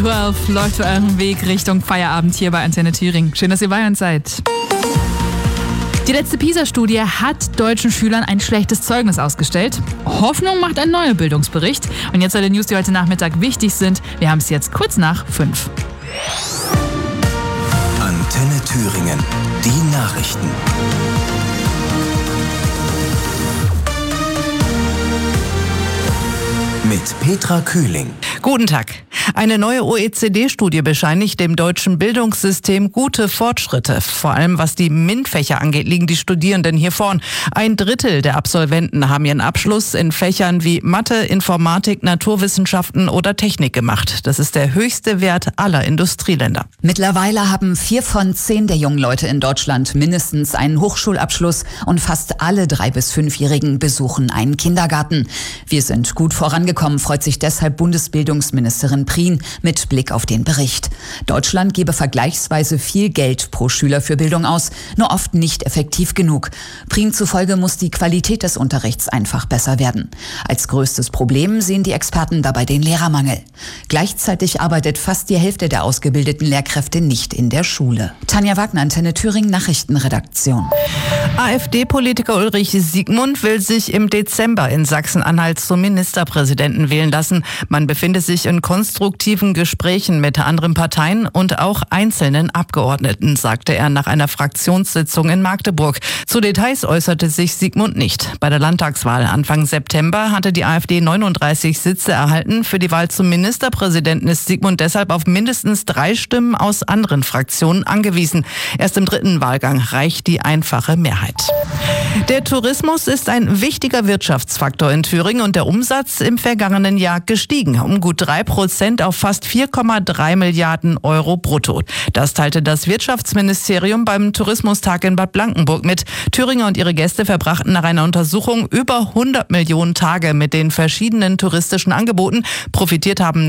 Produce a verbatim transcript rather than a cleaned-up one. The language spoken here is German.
zwölf läuft für euren Weg Richtung Feierabend hier bei Antenne Thüringen. Schön, dass ihr bei uns seid. Die letzte PISA-Studie hat deutschen Schülern ein schlechtes Zeugnis ausgestellt. Hoffnung macht ein neuer Bildungsbericht. Und jetzt alle News, die heute Nachmittag wichtig sind. Wir haben es jetzt kurz nach fünf. Antenne Thüringen, die Nachrichten. Mit Petra Kühling. Guten Tag. Eine neue O E C D-Studie bescheinigt dem deutschen Bildungssystem gute Fortschritte. Vor allem was die MINT-Fächer angeht, liegen die Studierenden hier vorn. Ein Drittel der Absolventen haben ihren Abschluss in Fächern wie Mathe, Informatik, Naturwissenschaften oder Technik gemacht. Das ist der höchste Wert aller Industrieländer. Mittlerweile haben vier von zehn der jungen Leute in Deutschland mindestens einen Hochschulabschluss und fast alle drei- bis fünfjährigen besuchen einen Kindergarten. Wir sind gut vorangekommen, freut sich deshalb Bundesbildungsministerin Prien mit Blick auf den Bericht. Deutschland gebe vergleichsweise viel Geld pro Schüler für Bildung aus, nur oft nicht effektiv genug. Prien zufolge muss die Qualität des Unterrichts einfach besser werden. Als größtes Problem sehen die Experten dabei den Lehrermangel. Gleichzeitig arbeitet fast die Hälfte der ausgebildeten Lehrkräfte nicht in der Schule. Tanja Wagner, Antenne Thüringen, Nachrichtenredaktion. AfD-Politiker Ulrich Siegmund will sich im Dezember in Sachsen-Anhalt zum Ministerpräsidenten wählen lassen. Man befinde sich in konstruktiven Gesprächen mit anderen Parteien und auch einzelnen Abgeordneten, sagte er nach einer Fraktionssitzung in Magdeburg. Zu Details äußerte sich Siegmund nicht. Bei der Landtagswahl Anfang September hatte die AfD neununddreißig Sitze erhalten. Für die Wahl zum Ministerpräsidenten ist Siegmund deshalb auf mindestens drei Stimmen aus anderen Fraktionen angewiesen. Erst im dritten Wahlgang reicht die einfache Mehrheit. Der Tourismus ist ein wichtiger Wirtschaftsfaktor in Thüringen und der Umsatz im vergangenen Jahr gestiegen, um gut drei Prozent auf fast vier Komma drei Milliarden Euro brutto. Das teilte das Wirtschaftsministerium beim Tourismustag in Bad Blankenburg mit. Thüringer und ihre Gäste verbrachten nach einer Untersuchung über hundert Millionen Tage mit den verschiedenen touristischen Angeboten. Profitiert haben